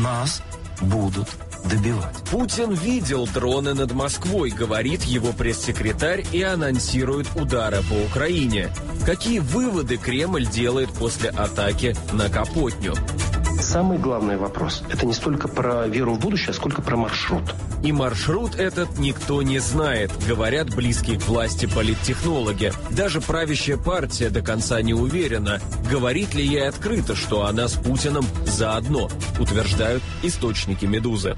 Нас будут добивать. Путин видел дроны над Москвой, говорит его пресс-секретарь, и анонсирует удары по Украине. Какие выводы Кремль делает после атаки на Капотню? Самый главный вопрос – это не столько про веру в будущее, сколько про маршрут. И маршрут этот никто не знает, говорят близкие к власти политтехнологи. Даже правящая партия до конца не уверена, говорит ли ей открыто, что она с Путиным заодно, утверждают источники «Медузы».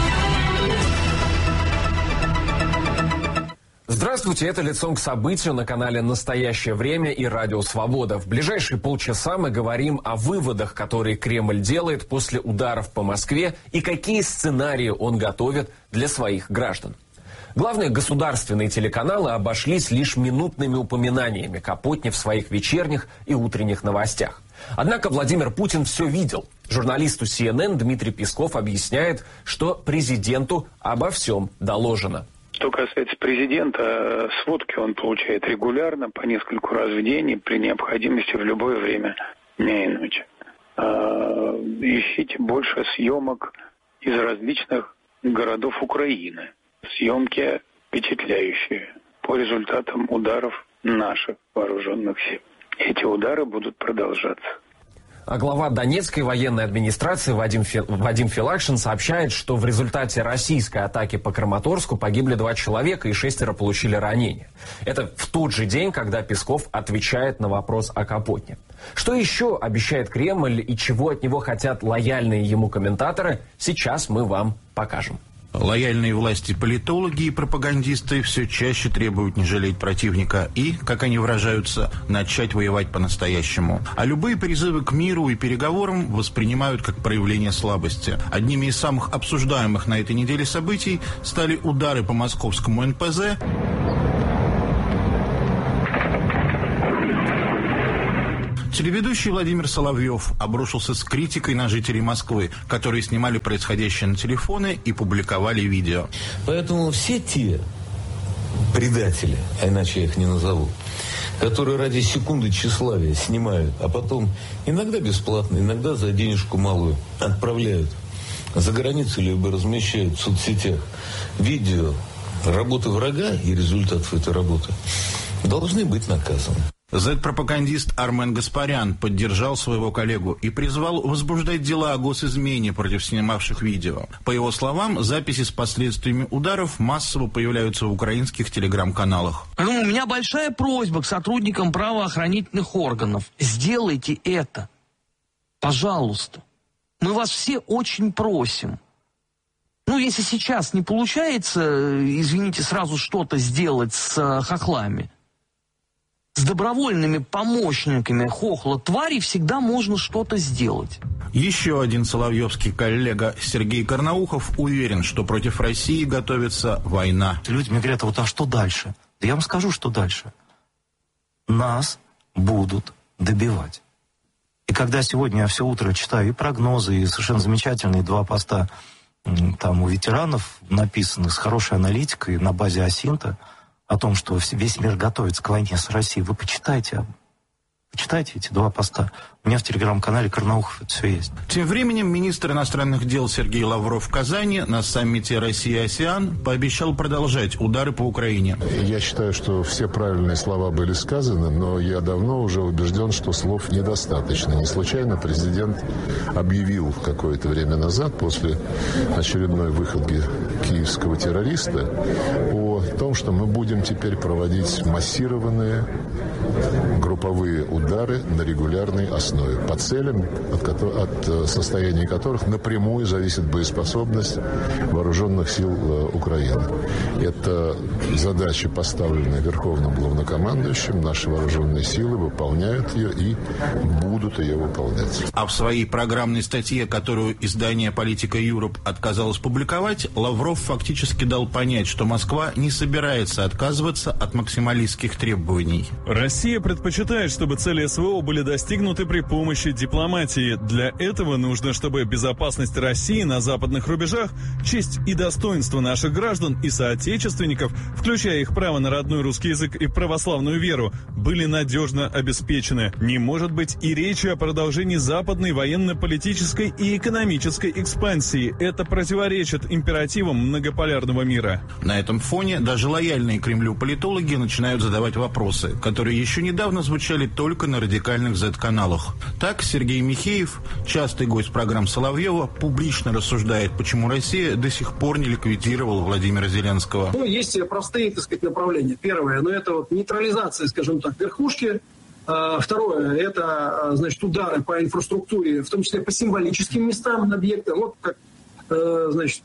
Здравствуйте, это «Лицом к событию» на канале «Настоящее время» и «Радио Свобода». В ближайшие полчаса мы говорим о выводах, которые Кремль делает после ударов по Москве и какие сценарии он готовит для своих граждан. Главные государственные телеканалы обошлись лишь минутными упоминаниями Капотни в своих вечерних и утренних новостях. Однако Владимир Путин все видел. Журналисту CNN Дмитрий Песков объясняет, что президенту обо всем доложено. Что касается президента, сводки он получает регулярно, по нескольку раз в день и при необходимости в любое время дня и ночи. Ищите больше съемок из различных городов Украины. Съемки впечатляющие по результатам ударов наших вооруженных сил. Эти удары будут продолжаться. А глава Донецкой военной администрации Вадим Филакшин сообщает, что в результате российской атаки по Краматорску погибли 2 человека и 6 получили ранения. Это в тот же день, когда Песков отвечает на вопрос о Капотне. Что еще обещает Кремль и чего от него хотят лояльные ему комментаторы, сейчас мы вам покажем. Лояльные власти политологи и пропагандисты все чаще требуют не жалеть противника и, как они выражаются, начать воевать по-настоящему. А любые призывы к миру и переговорам воспринимают как проявление слабости. Одними из самых обсуждаемых на этой неделе событий стали удары по московскому НПЗ, телеведущий Владимир Соловьев обрушился с критикой на жителей Москвы, которые снимали происходящее на телефоны и публиковали видео. Поэтому все те предатели, а иначе я их не назову, которые ради секунды тщеславия снимают, а потом иногда бесплатно, иногда за денежку малую отправляют за границу, либо размещают в соцсетях видео работы врага и результатов этой работы, должны быть наказаны. Зет-пропагандист Армен Гаспарян поддержал своего коллегу и призвал возбуждать дела о госизмене против снимавших видео. По его словам, записи с последствиями ударов массово появляются в украинских телеграм-каналах. У меня большая просьба к сотрудникам правоохранительных органов. Сделайте это. Пожалуйста. Мы вас все очень просим. Если сейчас не получается, извините, сразу что-то сделать с хохлами, с добровольными помощниками хохла-тварей всегда можно что-то сделать. Еще один соловьевский коллега Сергей Карнаухов уверен, что против России готовится война. Люди мне говорят, а что дальше? Да я вам скажу, что дальше. Нас будут добивать. И когда сегодня я все утро читаю и прогнозы, и совершенно замечательные 2 поста там у ветеранов, написанных с хорошей аналитикой на базе Асинта, о том, что весь мир готовится к войне с Россией. Вы почитайте эти 2 поста. У меня в телеграм-канале Карнаухов это все есть. Тем временем министр иностранных дел Сергей Лавров в Казани на саммите Россия-АСЕАН пообещал продолжать удары по Украине. Я считаю, что все правильные слова были сказаны, но я давно уже убежден, что слов недостаточно. Не случайно президент объявил какое-то время назад, после очередной выходки киевского террориста, о том, что мы будем теперь проводить массированные групповые удары на регулярной основе, по целям, от состояния которых напрямую зависит боеспособность вооруженных сил Украины. Это задача, поставленная Верховным Главнокомандующим. Наши вооруженные силы выполняют ее и будут ее выполнять. А в своей программной статье, которую издание «Политика Юроп» отказалось публиковать, Лавров фактически дал понять, что Москва не собирается отказываться от максималистских требований. Россия предпочитает считает, чтобы цели СВО были достигнуты при помощи дипломатии. Для этого нужно, чтобы безопасность России на западных рубежах, честь и достоинство наших граждан и соотечественников, включая их право на родной русский язык и православную веру, были надежно обеспечены. Не может быть и речи о продолжении западной военно-политической и экономической экспансии. Это противоречит императивам многополярного мира. На этом фоне даже лояльные Кремлю политологи начинают задавать вопросы, которые еще недавно звучали только на радикальных Z-каналах. Так, Сергей Михеев, частый гость программ Соловьева, публично рассуждает, почему Россия до сих пор не ликвидировала Владимира Зеленского. Есть простые, так сказать, направления. Первое, это вот нейтрализация, скажем так, верхушки. Второе, это, значит, удары по инфраструктуре, в том числе по символическим местам, объектам. Вот как, значит,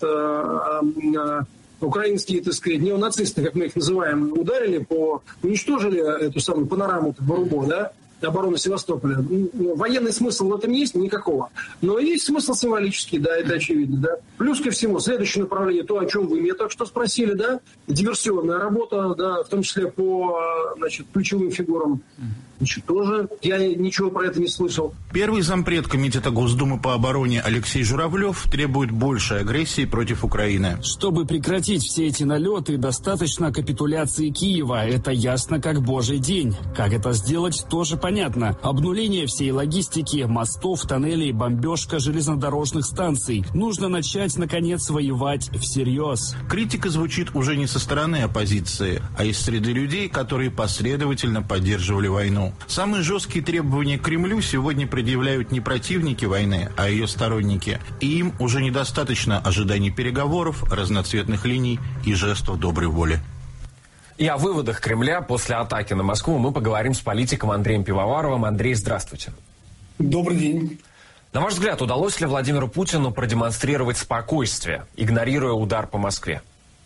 украинские, так сказать, неонацисты, как мы их называем, ударили, уничтожили эту самую панораму Барубо, да, обороны Севастополя. Военный смысл в этом есть? Никакого. Но есть смысл символический, да, это очевидно, да. Плюс ко всему, следующее направление, то, о чем вы меня только что спросили, да, диверсионная работа, да, в том числе по, значит, ключевым фигурам. Значит, тоже я ничего про это не слышал. Первый зампред Комитета Госдумы по обороне Алексей Журавлев требует большей агрессии против Украины. Чтобы прекратить все эти налеты, достаточно капитуляции Киева. Это ясно как божий день. Как это сделать, тоже понятно. Обнуление всей логистики, мостов, тоннелей, бомбежка железнодорожных станций. Нужно начать, наконец, воевать всерьез. Критика звучит уже не со стороны оппозиции, а из среды людей, которые последовательно поддерживали войну. Самые жесткие требования к Кремлю сегодня предъявляют не противники войны, а ее сторонники. И им уже недостаточно ожиданий переговоров, разноцветных линий и жестов доброй воли. И о выводах Кремля после атаки на Москву мы поговорим с политиком Андреем Пивоваровым. Андрей, здравствуйте. Добрый день. На ваш взгляд, удалось ли Владимиру Путину продемонстрировать спокойствие, игнорируя удар по Москве?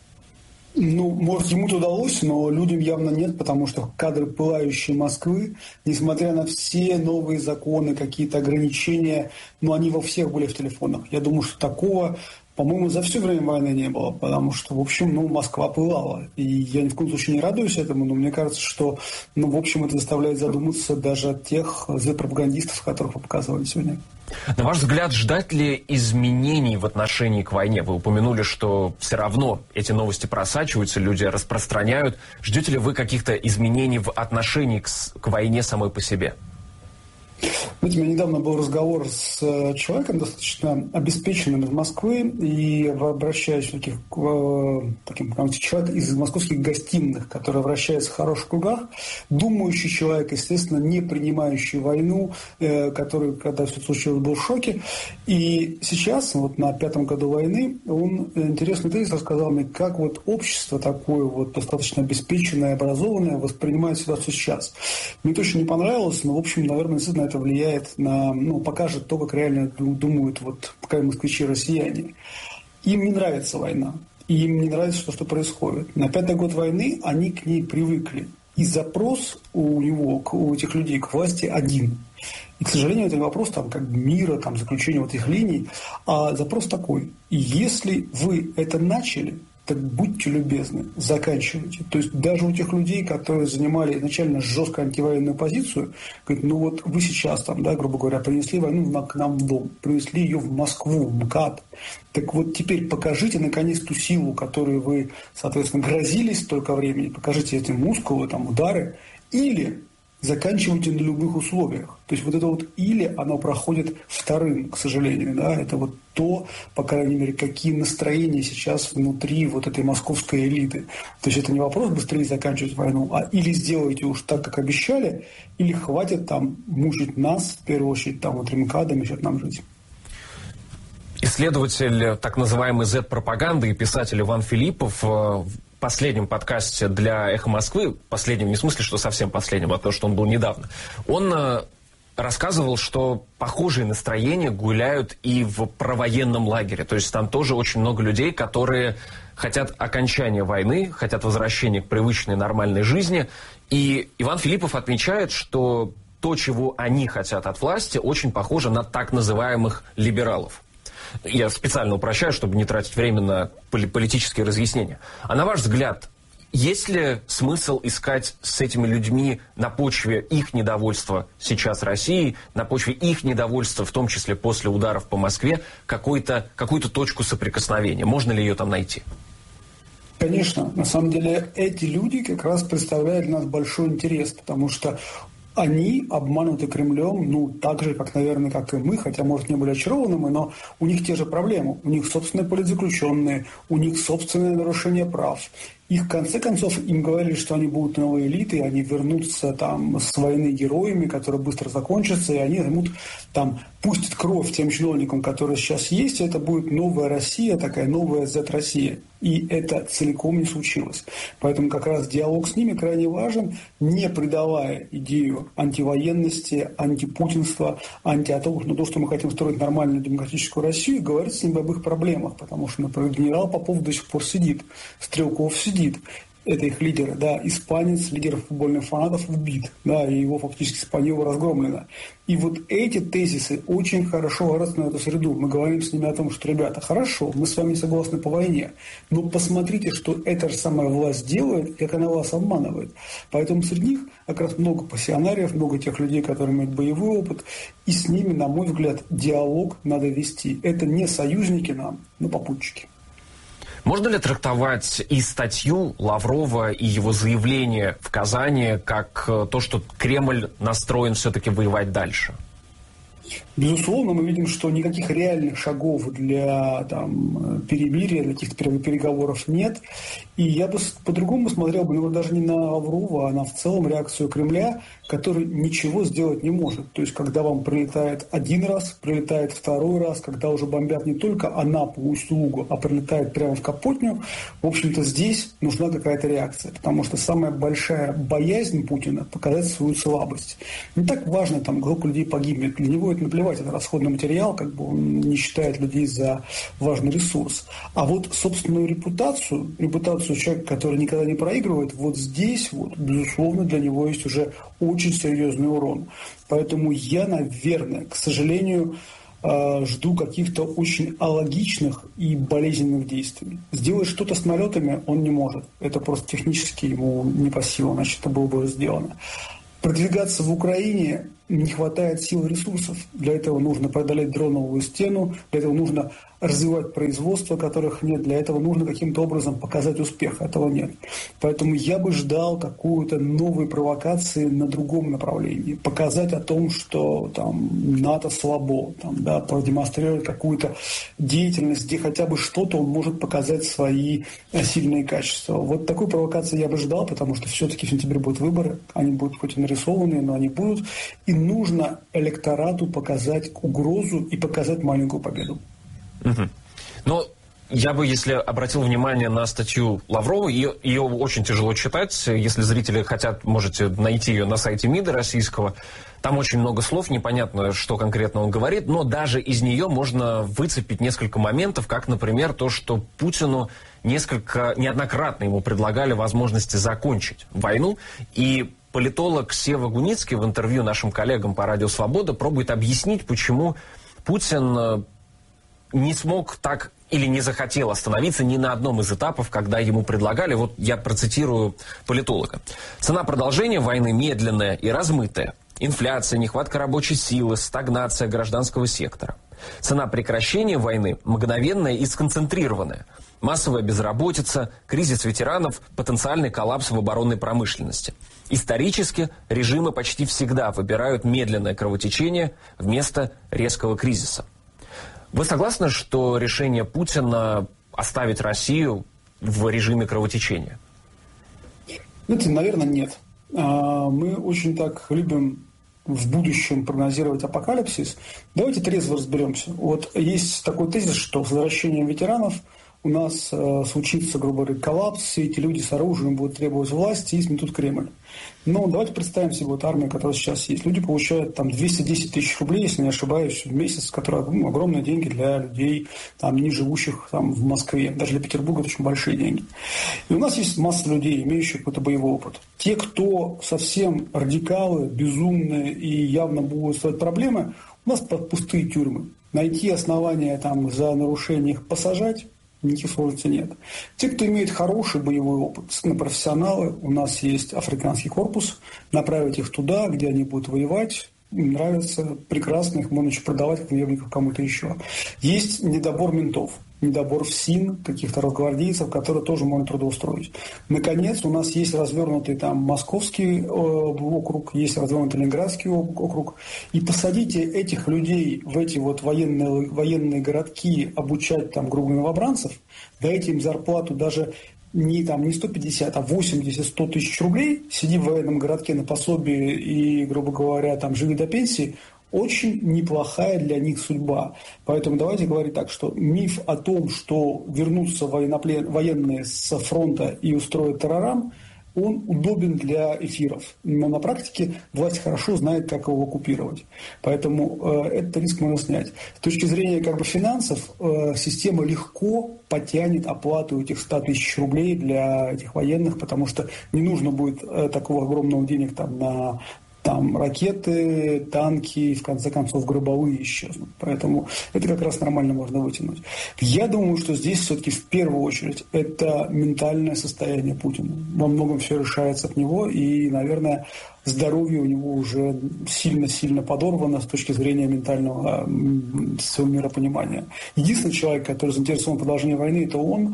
Может, ему-то удалось, но людям явно нет, потому что кадры пылающей Москвы, несмотря на все новые законы, какие-то ограничения, они во всех были в телефонах. Я думаю, что такого, по-моему, за все время войны не было, потому что, в общем, Москва пылала. И я ни в коем случае не радуюсь этому, но мне кажется, что, в общем, это заставляет задуматься даже от тех пропагандистов, которых вы показывали сегодня. На ваш взгляд, ждать ли изменений в отношении к войне? Вы упомянули, что все равно эти новости просачиваются, люди распространяют. Ждете ли вы каких-то изменений в отношении к войне самой по себе? Знаете, у меня недавно был разговор с человеком достаточно обеспеченным из Москвы, и обращаюсь к человек из московских гостиных, который вращается в хороших кругах, думающий человек, естественно, не принимающий войну, который, когда все случилось, был в шоке. И сейчас, на 5-м году войны, он интересный тезис рассказал мне, как общество такое достаточно обеспеченное, образованное воспринимает ситуацию сейчас. Мне точно не понравилось, но, в общем, наверное, действительно это влияет на, покажет то, как реально думают москвичи и россияне. Им не нравится война, и им не нравится то, что происходит. На 5-й год войны они к ней привыкли. И запрос у этих людей к власти один. И, к сожалению, это не вопрос мира, заключения этих линий, а запрос такой. И если вы это начали, так будьте любезны, заканчивайте. То есть даже у тех людей, которые занимали изначально жестко антивоенную позицию, говорят, вы сейчас грубо говоря, принесли войну к нам в дом, принесли ее в Москву, в МКАД. Так теперь покажите наконец ту силу, которой вы, соответственно, грозились столько времени, покажите эти мускулы, удары, или заканчивайте на любых условиях. То есть это или оно проходит вторым, к сожалению, да, это то, по крайней мере, какие настроения сейчас внутри этой московской элиты. То есть это не вопрос быстрее заканчивать войну, а или сделайте уж так, как обещали, или хватит мучить нас, в первую очередь, МКАДом, мешать нам жить. Исследователь так называемой Z-пропаганды и писатель Иван Филиппов в последнем подкасте для «Эхо Москвы», последнем не в смысле, что совсем последнем, а то, что он был недавно, он рассказывал, что похожие настроения гуляют и в провоенном лагере. То есть там тоже очень много людей, которые хотят окончания войны, хотят возвращения к привычной нормальной жизни. И Иван Филиппов отмечает, что то, чего они хотят от власти, очень похоже на так называемых либералов. Я специально упрощаю, чтобы не тратить время на политические разъяснения. А на ваш взгляд, Есть ли смысл искать с этими людьми на почве их недовольства сейчас Россией, на почве их недовольства, в том числе после ударов по Москве, какую-то точку соприкосновения? Можно ли ее там найти? Конечно. На самом деле эти люди как раз представляют для нас большой интерес, потому что они обмануты Кремлем, так же, как, наверное, как и мы, хотя, может, не были очарованными, но у них те же проблемы. У них собственные политзаключенные, у них собственное нарушение прав. И в конце концов им говорили, что они будут новой элитой, они вернутся там с войны героями, которая быстро закончится, и они пустят кровь тем чиновникам, которые сейчас есть, и это будет новая Россия, такая новая Z-Россия. И это целиком не случилось. Поэтому как раз диалог с ними крайне важен, не предавая идею антивоенности, антипутинства, то, что мы хотим строить нормальную демократическую Россию, и говорить с ними об их проблемах. Потому что, например, генерал Попов до сих пор сидит, Стрелков сидит. Это их лидеры, испанец, лидер футбольных фанатов убит, и его фактически Спаньола разгромлено. И вот эти тезисы очень хорошо говорят на эту среду. Мы говорим с ними о том, что, ребята, хорошо, мы с вами согласны по войне, но посмотрите, что эта же самая власть делает, как она вас обманывает. Поэтому среди них как раз много пассионариев, много тех людей, которые имеют боевой опыт, и с ними, на мой взгляд, диалог надо вести. Это не союзники нам, но попутчики. Можно ли трактовать и статью Лаврова, и его заявление в Казани как то, что Кремль настроен все-таки воевать дальше? Безусловно, мы видим, что никаких реальных шагов для перемирия, для каких-то переговоров нет. И я бы по-другому смотрел бы, даже не на Лаврова, а на в целом реакцию Кремля, который ничего сделать не может. То есть, когда вам прилетает один раз, прилетает второй раз, когда уже бомбят не только Анапу, Усть-Лугу, а прилетает прямо в Капотню, в общем-то, здесь нужна какая-то реакция. Потому что самая большая боязнь Путина – показать свою слабость. Не так важно, группа людей погибнет. Для него это наплевать, это расходный материал, он не считает людей за важный ресурс. А вот собственную репутацию человека, который никогда не проигрывает, вот здесь, безусловно, для него есть уже очень серьезный урон. Поэтому я, наверное, к сожалению, жду каких-то очень алогичных и болезненных действий. Сделать что-то с налетами он не может. Это просто технически ему не по силам, значит, это было бы сделано. Продвигаться в Украине не хватает сил и ресурсов. Для этого нужно преодолеть дроновую стену, для этого нужно развивать производство, которых нет, для этого нужно каким-то образом показать успех, этого нет. Поэтому я бы ждал какую-то новой провокации на другом направлении. Показать о том, что НАТО слабо, продемонстрировать какую-то деятельность, где хотя бы что-то он может показать свои сильные качества. Вот такой провокации я бы ждал, потому что все-таки в сентябре будут выборы, они будут хоть и нарисованные, но они будут. И нужно электорату показать угрозу и показать маленькую победу. Угу. Но я бы, если обратил внимание на статью Лаврова, ее очень тяжело читать. Если зрители хотят, можете найти ее на сайте МИДа российского. Там очень много слов, непонятно, что конкретно он говорит, но даже из нее можно выцепить несколько моментов, как, например, то, что Путину неоднократно ему предлагали возможности закончить войну. И политолог Сева Гуницкий в интервью нашим коллегам по Радио Свобода пробует объяснить, почему Путин не смог так или не захотел остановиться ни на одном из этапов, когда ему предлагали. Вот я процитирую политолога. «Цена продолжения войны медленная и размытая. Инфляция, нехватка рабочей силы, стагнация гражданского сектора. Цена прекращения войны мгновенная и сконцентрированная. Массовая безработица, кризис ветеранов, потенциальный коллапс в оборонной промышленности. Исторически режимы почти всегда выбирают медленное кровотечение вместо резкого кризиса». Вы согласны, что решение Путина оставить Россию в режиме кровотечения? Наверное, нет. Мы очень так любим в будущем прогнозировать апокалипсис. Давайте трезво разберемся. Вот есть такой тезис, что с возвращением ветеранов у нас случится, грубо говоря, коллапс, все эти люди с оружием будут требовать власти и сметут Кремль. Но давайте представим себе армию, которая сейчас есть. Люди получают 210 тысяч рублей, если не ошибаюсь, в месяц, которые огромные деньги для людей, не живущих в Москве. Даже для Петербурга это очень большие деньги. И у нас есть масса людей, имеющих какой-то боевой опыт. Те, кто совсем радикалы, безумные и явно будут строить проблемы, у нас пустые тюрьмы. Найти основания за нарушение их посажать никаких сложностей нет. Те, кто имеет хороший боевой опыт, профессионалы, у нас есть африканский корпус, направить их туда, где они будут воевать, им нравится, прекрасно, их можно еще продавать как наемников кому-то еще. Есть недобор ментов, недобор ФСИН, каких-то росгвардейцев, которые тоже можно трудоустроить. Наконец, у нас есть развернутый там Московский округ, есть развернутый Ленинградский округ. И посадите этих людей в эти вот военные городки, обучать там, грубо новобранцев, дайте им зарплату даже не 150, а 80-100 тысяч рублей, сиди в военном городке на пособии и, грубо говоря, там живи до пенсии, очень неплохая для них судьба. Поэтому давайте говорить так, что миф о том, что вернутся военные с фронта и устроят террорам, он удобен для эфиров. Но на практике власть хорошо знает, как его оккупировать. Поэтому этот риск можно снять. С точки зрения финансов, система легко потянет оплату этих 100 тысяч рублей для этих военных, потому что не нужно будет такого огромного денег на ракеты, танки и, в конце концов, гробовые исчезнут. Поэтому это как раз нормально можно вытянуть. Я думаю, что здесь все-таки в первую очередь это ментальное состояние Путина. Во многом все решается от него, и, наверное, здоровье у него уже сильно-сильно подорвано с точки зрения ментального своего миропонимания. Единственный человек, который заинтересован в продолжении войны, это он,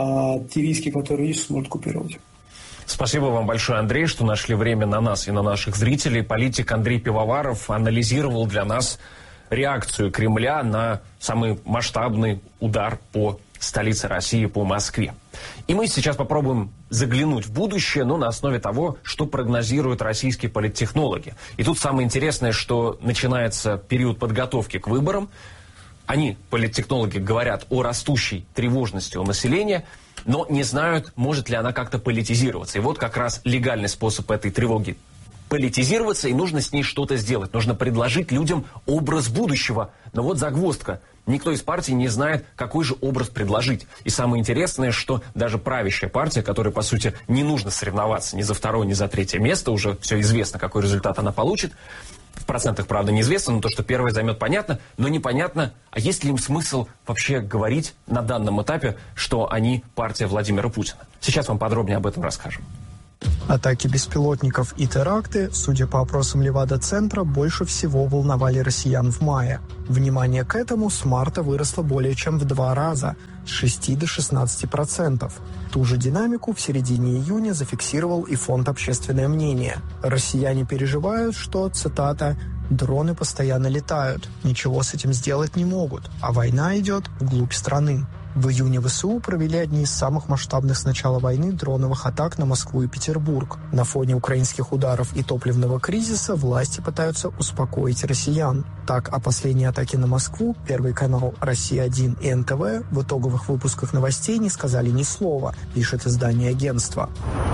а те риски, которые есть, сможет купировать. Спасибо вам большое, Андрей, что нашли время на нас и на наших зрителей. Политик Андрей Пивоваров анализировал для нас реакцию Кремля на самый масштабный удар по столице России, по Москве. И мы сейчас попробуем заглянуть в будущее, но на основе того, что прогнозируют российские политтехнологи. И тут самое интересное, что начинается период подготовки к выборам. Они, политтехнологи, говорят о растущей тревожности у населения, но не знают, может ли она как-то политизироваться. И вот как раз легальный способ этой тревоги политизироваться, и нужно с ней что-то сделать. Нужно предложить людям образ будущего. Но вот загвоздка. Никто из партий не знает, какой же образ предложить. И самое интересное, что даже правящая партия, которой, по сути, не нужно соревноваться ни за второе, ни за третье место, уже все известно, какой результат она получит. В процентах, правда, неизвестно, но то, что первое займет, понятно, но непонятно, а есть ли им смысл вообще говорить на данном этапе, что они партия Владимира Путина. Сейчас вам подробнее об этом расскажем. Атаки беспилотников и теракты, судя по опросам Левада-центра, больше всего волновали россиян в мае. Внимание к этому с марта выросло более чем в 2 раза, с 6 до 16%. Ту же динамику в середине июня зафиксировал и фонд «Общественное мнение». Россияне переживают, что, цитата, «дроны постоянно летают, ничего с этим сделать не могут, а война идет вглубь страны». В июне ВСУ провели одни из самых масштабных с начала войны дроновых атак на Москву и Петербург. На фоне украинских ударов и топливного кризиса власти пытаются успокоить россиян. Так, о последней атаке на Москву Первый канал, Россия-1 и НТВ в итоговых выпусках новостей не сказали ни слова, пишет издание агентства.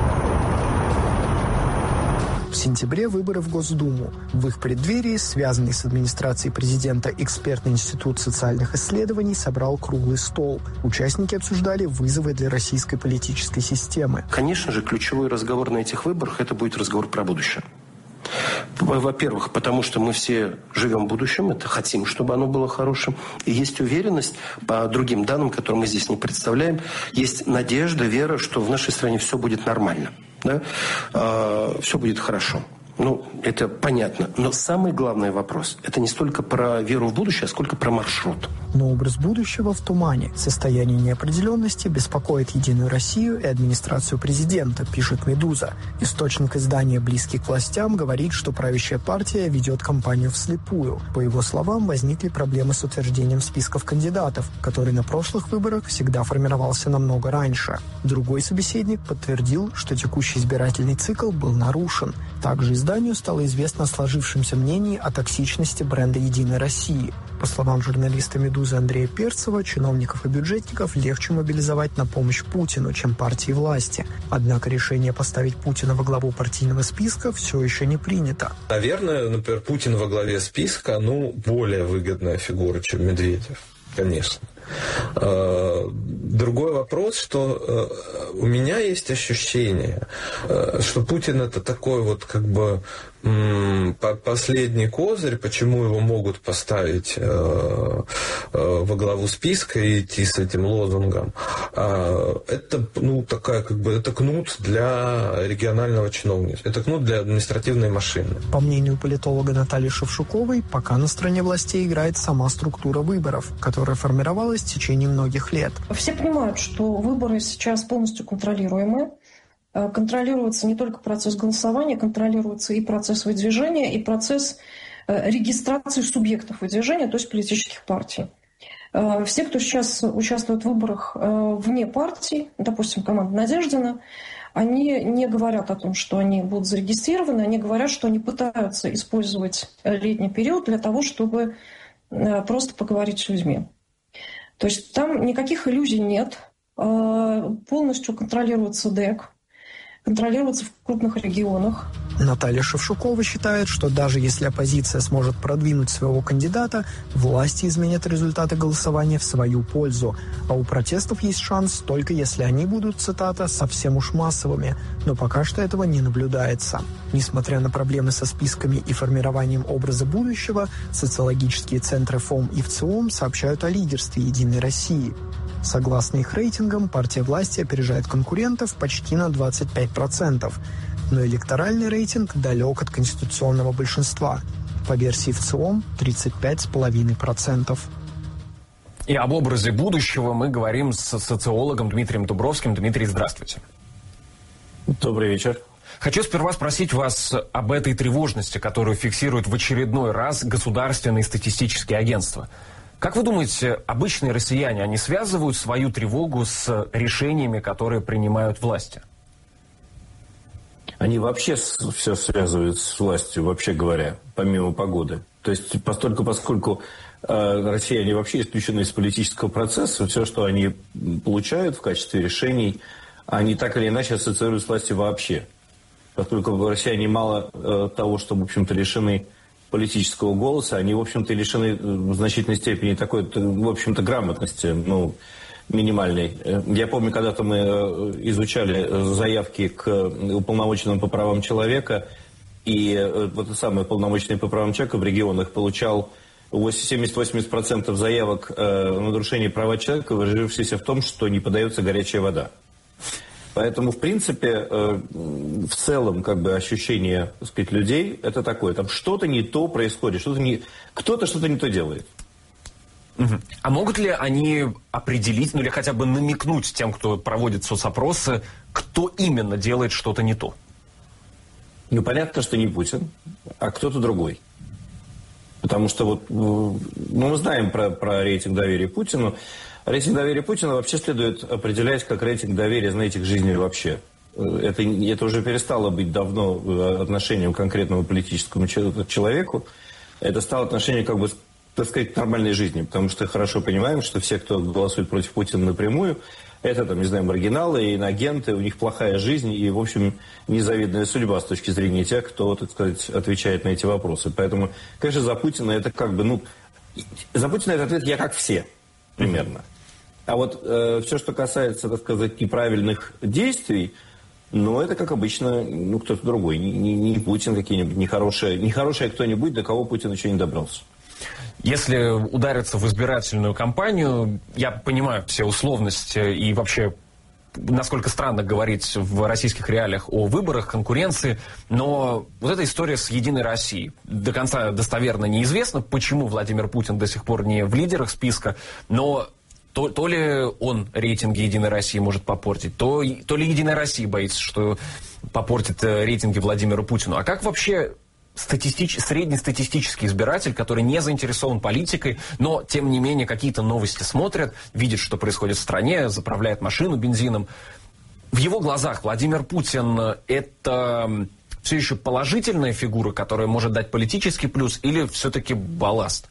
В сентябре выборы в Госдуму. В их преддверии, связанный с администрацией президента экспертный институт социальных исследований собрал круглый стол. Участники обсуждали вызовы для российской политической системы. Конечно же, ключевой разговор на этих выборах – это будет разговор про будущее. Во-первых, потому что мы все живем в будущем, это хотим, чтобы оно было хорошим. И есть уверенность, по другим данным, которые мы здесь не представляем, есть надежда, вера, что в нашей стране все будет нормально. Да? Все будет хорошо. Ну, это понятно. Но самый главный вопрос – это не столько про веру в будущее, сколько про маршрут. Но образ будущего в тумане. Состояние неопределенности беспокоит Единую Россию и администрацию президента, пишет «Медуза». Источник издания, близкий к властям, говорит, что правящая партия ведет кампанию вслепую. По его словам, возникли проблемы с утверждением списков кандидатов, который на прошлых выборах всегда формировался намного раньше. Другой собеседник подтвердил, что текущий избирательный цикл был нарушен. Также изданию стало известно о сложившемся мнении о токсичности бренда «Единой России». По словам журналиста «Медузы» Андрея Перцева, чиновников и бюджетников легче мобилизовать на помощь Путину, чем партии власти. Однако решение поставить Путина во главу партийного списка все еще не принято. Наверное, например, Путин во главе списка, более выгодная фигура, чем Медведев. Конечно. Другой вопрос, что у меня есть ощущение, что Путин это такой вот как бы последний козырь, почему его могут поставить во во главу списка и идти с этим лозунгом, это, такая, это кнут для регионального чиновничества, это кнут для административной машины. По мнению политолога Натальи Шевшуковой, пока на стороне властей играет сама структура выборов, которая формировалась в течение многих лет. Все понимают, что выборы сейчас полностью контролируемы. Контролируется не только процесс голосования, контролируется и процесс выдвижения, и процесс регистрации субъектов выдвижения, то есть политических партий. Все, кто сейчас участвует в выборах вне партий, допустим, команда Надеждина, они не говорят о том, что они будут зарегистрированы, они говорят, что они пытаются использовать летний период для того, чтобы просто поговорить с людьми. То есть там никаких иллюзий нет, полностью контролируется ДЭК, контролируется в крупных регионах. Наталья Шевшукова считает, что даже если оппозиция сможет продвинуть своего кандидата, власти изменят результаты голосования в свою пользу. А у протестов есть шанс только если они будут, цитата, «совсем уж массовыми». Но пока что этого не наблюдается. Несмотря на проблемы со списками и формированием образа будущего, социологические центры ФОМ и ВЦИОМ сообщают о лидерстве «Единой России». Согласно их рейтингам, партия власти опережает конкурентов почти на 25%. Но электоральный рейтинг далек от конституционного большинства. По версии ВЦИОМ 35,5%. И об образе будущего мы говорим с социологом Дмитрием Дубровским. Дмитрий, здравствуйте. Добрый вечер. Хочу сперва спросить вас об этой тревожности, которую фиксирует в очередной раз государственные статистические агентства. Как вы думаете, обычные россияне, они связывают свою тревогу с решениями, которые принимают власти? Они вообще все связывают с властью, вообще говоря, помимо погоды. То есть, поскольку россияне вообще исключены из политического процесса, все, что они получают в качестве решений, они так или иначе ассоциируют с властью вообще. Поскольку россияне мало того, что, в общем-то, лишены политического голоса, они, в общем-то, лишены в значительной степени такой, в общем-то, грамотности, минимальной. Я помню, когда-то мы изучали заявки к уполномоченному по правам человека, и вот самый уполномоченный по правам человека в регионах получал 70-80% заявок на нарушение права человека, выразившиеся в том, что не подается горячая вода. Поэтому, в принципе, в целом, ощущение, так сказать, людей, это такое, там что-то не то происходит, кто-то что-то не то делает. А могут ли они определить, или хотя бы намекнуть тем, кто проводит соцопросы, кто именно делает что-то не то? Понятно, что не Путин, а кто-то другой. Потому что мы знаем про рейтинг доверия Путину. Рейтинг доверия Путина вообще следует определять как рейтинг доверия, знаете, к жизни вообще. Это уже перестало быть давно отношением к конкретному политическому человеку. Это стало отношением, так сказать, к нормальной жизни. Потому что хорошо понимаем, что все, кто голосует против Путина напрямую, это, маргиналы и иноагенты, у них плохая жизнь и, в общем, незавидная судьба с точки зрения тех, кто, так сказать, отвечает на эти вопросы. Поэтому, конечно, за Путина это за Путина это ответ «я как все», примерно. А все, что касается, так сказать, неправильных действий, это, как обычно, кто-то другой. Не Путин какие-нибудь, нехороший кто-нибудь, до кого Путин еще не добрался. Если удариться в избирательную кампанию, я понимаю все условности и вообще, насколько странно говорить в российских реалиях о выборах, конкуренции, но эта история с «Единой Россией». До конца достоверно неизвестно, почему Владимир Путин до сих пор не в лидерах списка, но то ли он рейтинги «Единой России» может попортить, то ли «Единая Россия» боится, что попортит рейтинги Владимиру Путину. А как вообще среднестатистический избиратель, который не заинтересован политикой, но, тем не менее, какие-то новости смотрит, видит, что происходит в стране, заправляет машину бензином. В его глазах Владимир Путин – это все еще положительная фигура, которая может дать политический плюс, или все-таки балласт?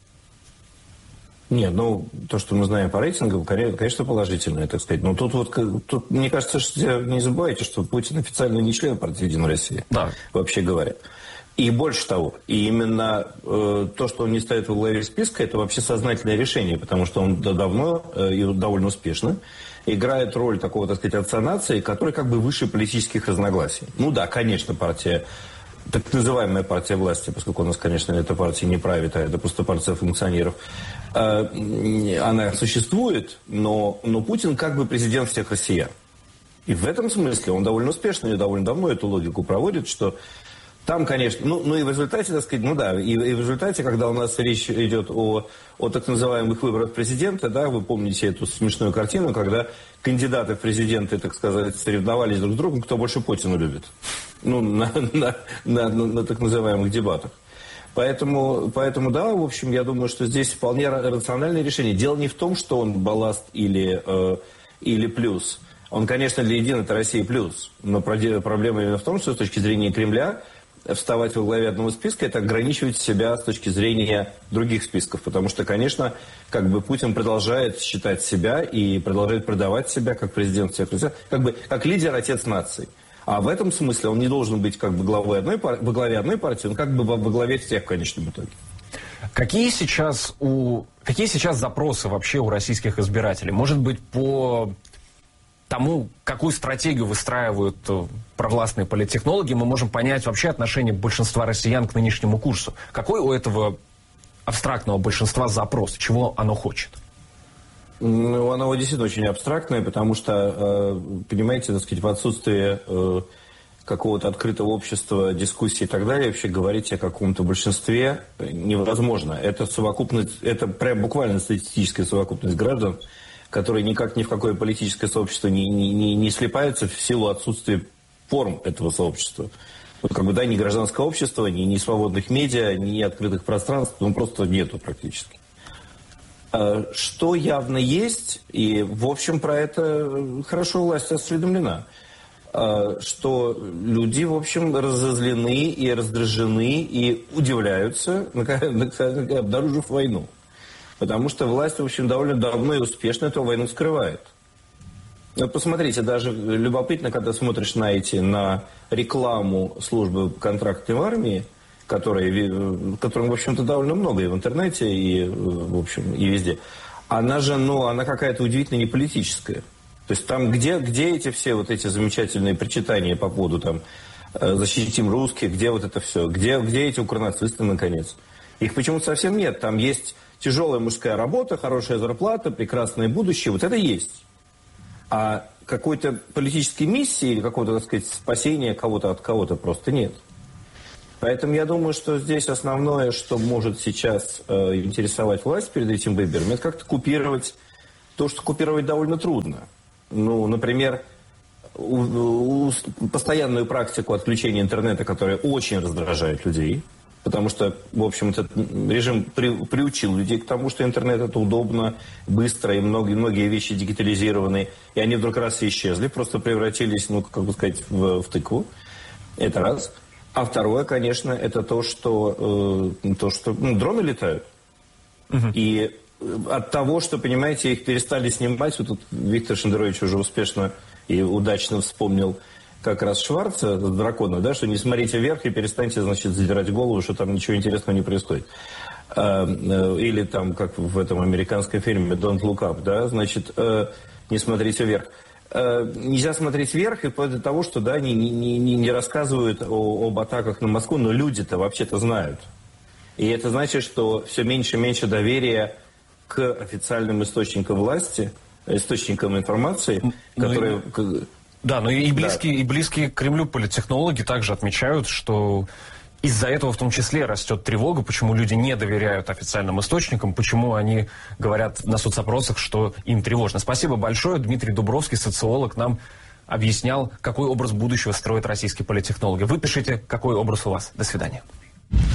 Нет, то, что мы знаем по рейтингу, конечно, положительное, так сказать. Но тут мне кажется, что не забывайте, что Путин официально не член партии «Единая Россия», вообще говоря. И больше того, и именно то, что он не стоит во главе списка, это вообще сознательное решение, потому что он давно и довольно успешно играет роль такого, так сказать, отца нации, который выше политических разногласий. Конечно, партия, так называемая партия власти, поскольку у нас, конечно, эта партия не правит, а это просто партия функционеров, она существует, но Путин как бы президент всех россиян. И в этом смысле он довольно успешно и довольно давно эту логику проводит, что там, конечно, ну и в результате, так сказать, и в результате, когда у нас речь идет о так называемых выборах президента, да, вы помните эту смешную картину, когда кандидаты в президенты, так сказать, соревновались друг с другом, кто больше Путина любит. На так называемых дебатах. Поэтому, да, в общем, я думаю, что здесь вполне рациональное решение. Дело не в том, что он балласт или плюс. Он, конечно, для Единой это Россия плюс. Но проблема именно в том, что с точки зрения Кремля вставать во главе одного списка – это ограничивать себя с точки зрения других списков. Потому что, конечно, как бы Путин продолжает считать себя и продолжает продавать себя как президент всех россиян, как лидер, отец нации. А в этом смысле он не должен быть как бы во главе одной партии, он как бы во главе всех в конечном итоге. Какие сейчас запросы вообще у российских избирателей? Может быть, по тому, какую стратегию выстраивают провластные политтехнологи, мы можем понять вообще отношение большинства россиян к нынешнему курсу. Какой у этого абстрактного большинства запрос? Чего оно хочет? Оно действительно очень абстрактное, потому что, понимаете, так сказать, в отсутствии какого-то открытого общества, дискуссии и так далее, вообще говорить о каком-то большинстве невозможно. Это совокупность, это прям буквально статистическая совокупность граждан, которые никак ни в какое политическое сообщество не слипаются в силу отсутствия форм этого сообщества. Ни гражданского общества, ни свободных медиа, ни открытых пространств, просто нету практически. Что явно есть, и, в общем, про это хорошо власть осведомлена, что люди, в общем, разозлены и раздражены и удивляются, обнаружив войну. Потому что власть, в общем, довольно давно и успешно эту войну скрывает. Вот посмотрите, даже любопытно, когда смотришь на рекламу службы контрактной в армии, которым, в общем-то, довольно много и в интернете, и, в общем, и везде. Она же, она какая-то удивительно неполитическая. То есть там, где эти все вот эти замечательные причитания по поводу там «защитим русских», где вот это все, где эти укронацисты, наконец? Их почему-то совсем нет. Там есть тяжелая мужская работа, хорошая зарплата, прекрасное будущее. Вот это есть. А какой-то политической миссии или какого-то, так сказать, спасения кого-то от кого-то просто нет. Поэтому я думаю, что здесь основное, что может сейчас интересовать власть перед этим выбором, это как-то купировать то, что купировать довольно трудно. Например, постоянную практику отключения интернета, которая очень раздражает людей, потому что, в общем, этот режим приучил людей к тому, что интернет это удобно, быстро, и многие вещи дигитализированы, и они вдруг раз и исчезли, просто превратились, в тыкву. Это раз. А второе, конечно, это то, что дроны летают. И от того, что, понимаете, их перестали снимать, вот тут Виктор Шендерович уже успешно и удачно вспомнил как раз Шварца, дракона, да, что не смотрите вверх и перестаньте, задирать голову, что там ничего интересного не происходит. Или там, как в этом американском фильме «Don't Look Up», да, не смотрите вверх. Нельзя смотреть вверх и вплоть до того, что не рассказывают об атаках на Москву, но люди-то вообще-то знают. И это значит, что все меньше и меньше доверия к официальным источникам власти, источникам информации, которые... Да, но и близкие к Кремлю политтехнологи также отмечают, что из-за этого в том числе растет тревога, почему люди не доверяют официальным источникам, почему они говорят на соцопросах, что им тревожно. Спасибо большое. Дмитрий Дубровский, социолог, нам объяснял, какой образ будущего строят российские политтехнологи. Вы пишите, какой образ у вас. До свидания.